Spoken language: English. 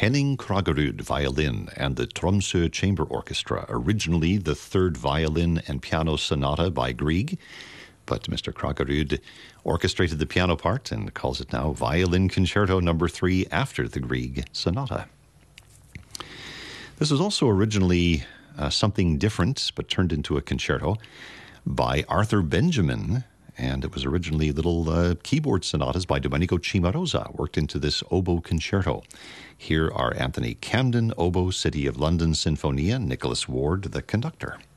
Henning Kraggerud violin and the Tromsø Chamber Orchestra, originally the third violin and piano sonata by Grieg, but Mr. Kraggerud orchestrated the piano part and calls it now Violin Concerto No. 3 after the Grieg sonata. This was also originally something different, but turned into a concerto by Arthur Benjamin, and it was originally little keyboard sonatas by Domenico Cimarosa worked into this oboe concerto. Here are Anthony Camden, oboe, City of London Sinfonia, Nicholas Ward, the conductor.